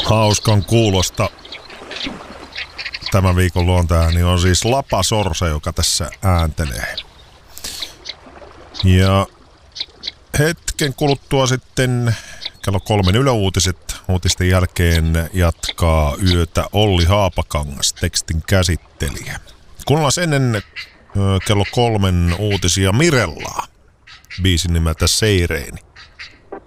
Hauskan kuulosta. Tämän viikon luontaääni on siis Lapa Sorsa, joka tässä ääntelee. Ja hetken kuluttua sitten kello 3 yläuutiset. Uutisten jälkeen jatkaa yötä Olli Haapakangas, tekstin käsittelijä. Kuunnellaan ennen kello 3 uutisia Mirellaa, biisin nimeltä Seireeni.